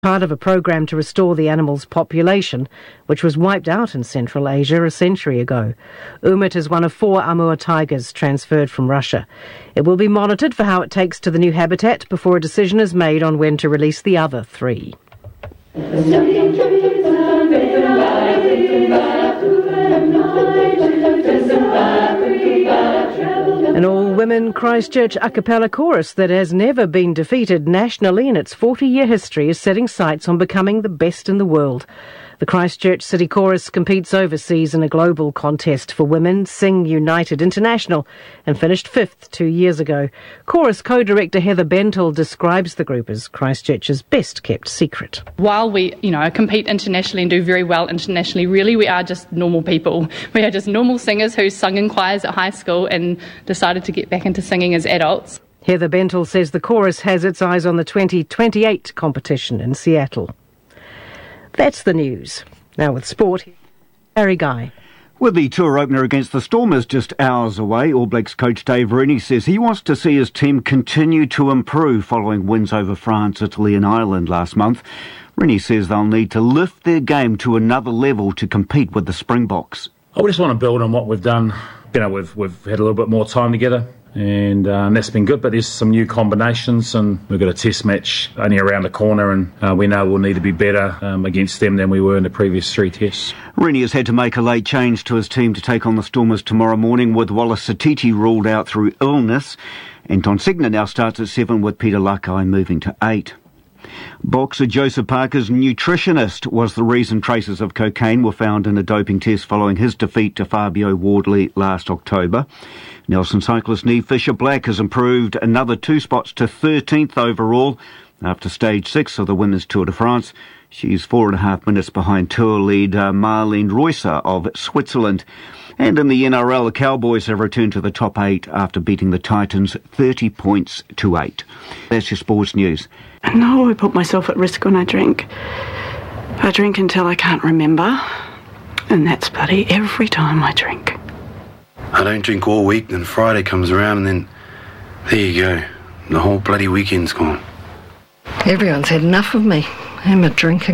part of a program to restore the animal's population, which was wiped out in Central Asia a century ago. Umit is one of 4 Amur tigers transferred from Russia. It will be monitored for how it takes to the new habitat before a decision is made on when to release the other 3. An all-women Christchurch a cappella chorus that has never been defeated nationally in its 40-year history is setting sights on becoming the best in the world. The Christchurch City Chorus competes overseas in a global contest for women, Sing United International, and finished 5th 2 years ago. Chorus co-director Heather Bentel describes the group as Christchurch's best-kept secret. While we, compete internationally and do very well internationally, really we are just normal people. We are just normal singers who sung in choirs at high school and decided to get back into singing as adults. Heather Bentel says the chorus has its eyes on the 2028 competition in Seattle. That's the news. Now with sport, Harry Guy. With the tour opener against the Stormers just hours away, All Blacks coach Dave Rooney says he wants to see his team continue to improve following wins over France, Italy and Ireland last month. Rooney says they'll need to lift their game to another level to compete with the Springboks. I just want to build on what we've done. We've had a little bit more time together, and that's been good, but there's some new combinations, and we've got a test match only around the corner, and we know we'll need to be better against them than we were in the previous 3 tests. Rooney has had to make a late change to his team to take on the Stormers tomorrow morning, with Wallace Satiti ruled out through illness. Anton Segner now starts at 7, with Peter Lakai moving to 8. Boxer Joseph Parker's nutritionist was the reason traces of cocaine were found in a doping test following his defeat to Fabio Wardley last October. Nelson cyclist Niamh Fisher-Black has improved another 2 spots to 13th overall after stage 6 of the Women's Tour de France. She's 4.5 minutes behind tour lead Marlene Reusser of Switzerland. And in the NRL, the Cowboys have returned to the top 8 after beating the Titans 30 points to 8. That's your sports news. I know I put myself at risk when I drink. I drink until I can't remember, and that's bloody every time I drink. I don't drink all week, then Friday comes around and then there you go. The whole bloody weekend's gone. Everyone's had enough of me and my drinking.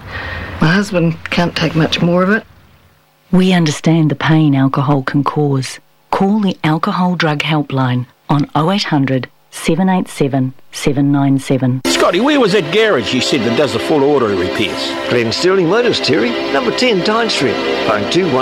My husband can't take much more of it. We understand the pain alcohol can cause. Call the Alcohol Drug Helpline on 0800 787 797. Scotty, where was that garage you said that does the full auto repairs? Glen Sterling Motors, Terry, number 10 Tyne Street, phone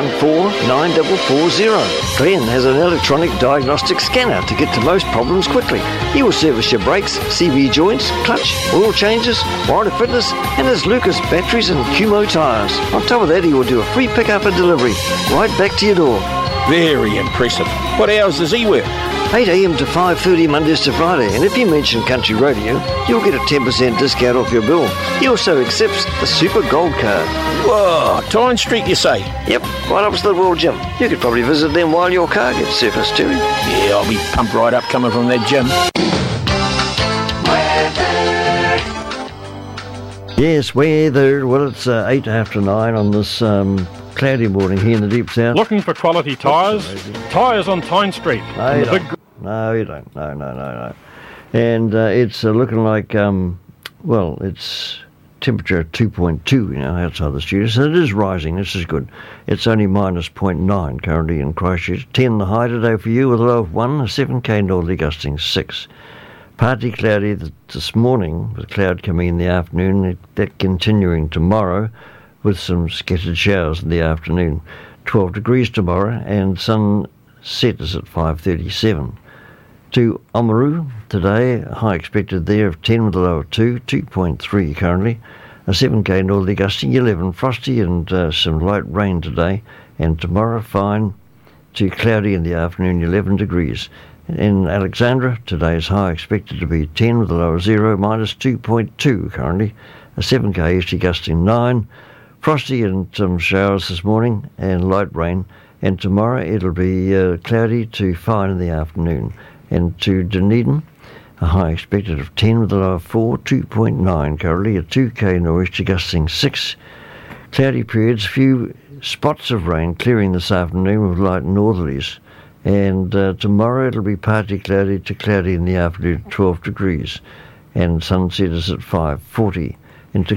214-9440. Glen has an electronic diagnostic scanner to get to most problems quickly. He will service your brakes, CV joints, clutch, oil changes, warranty fitness, and his Lucas batteries and Cumo tyres. On top of that, he will do a free pickup and delivery right back to your door. Very impressive. What hours does he work? 8 a.m. to 5:30 Mondays to Friday, and if you mention Country Radio, you'll get a 10% discount off your bill. He also accepts the Super Gold Card. Whoa, Tyne Street you say? Yep, right opposite the World Gym. You could probably visit them while your car gets serviced, Terry. Yeah, I'll be pumped right up coming from that gym. Yes, weather. Well, it's 8 after 9 on this cloudy morning here in the deep south. Looking for quality tyres? Tyres on Tyne Street. No, you don't. No. And it's looking like, it's temperature 2.2 outside the studio, so it is rising. This is good. It's only minus 0.9 currently in Christchurch. 10 the high today for you with a low of 1, a 7k northerly gusting 6. Partly cloudy this morning, with cloud coming in the afternoon, that continuing tomorrow with some scattered showers in the afternoon. 12 degrees tomorrow, and sunset is at 5:37. To Oamaru today, high expected there of 10 with a low of 2, 2.3 currently, a 7k northerly gusting 11, frosty and some light rain today, and tomorrow fine to cloudy in the afternoon, 11 degrees. In Alexandra, today's high expected to be 10 with a low of 0, minus 2.2 currently, a 7k easterly gusting 9, frosty and some showers this morning and light rain, and tomorrow it'll be cloudy to fine in the afternoon. And to Dunedin, a high expected of 10 with a low of 4, 2.9 currently, a 2k nor'easter gusting 6, cloudy periods, few spots of rain clearing this afternoon with light northerlies. And tomorrow it'll be partly cloudy to cloudy in the afternoon, 12 degrees, and sunset is at 5:40.